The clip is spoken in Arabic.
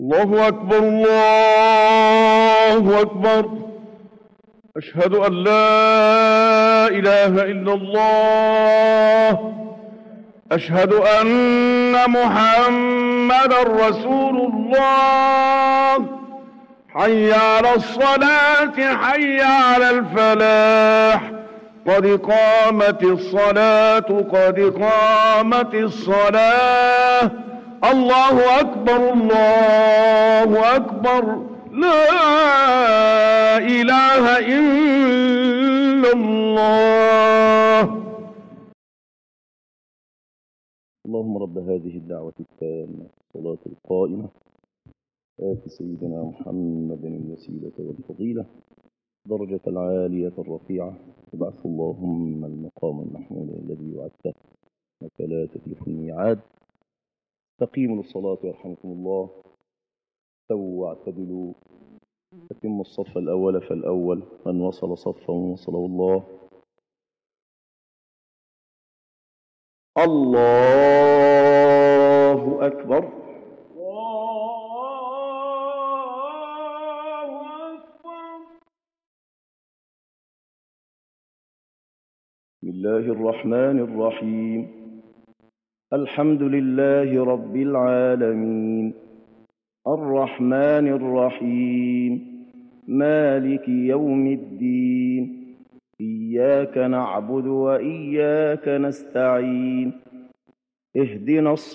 الله أكبر الله أكبر. أشهد أن لا إله إلا الله. أشهد أن محمدًا رسول الله. حي على الصلاة حي على الفلاح. قد قامت الصلاة قد قامت الصلاة. الله أكبر الله أكبر. لا إله إلا الله. اللهم رب هذه الدعوة التامة الصلاة القائمة آت سيدنا محمد الوسيلة والفضيلة درجة العالية الرفيعة وابعثه اللهم المقام المحمود الذي وعدته إنك لا تخلف الميعاد. استقيموا للصلاة يرحمكم الله. استووا واعتدلوا. أتموا الصف الأول فالأول. من وصل صفا وصله الله. الله أكبر. بسم الله الرحمن الرحيم. الحمد لله رب العالمين الرحمن الرحيم مالك يوم الدين إياك نعبد وإياك نستعين اهدنا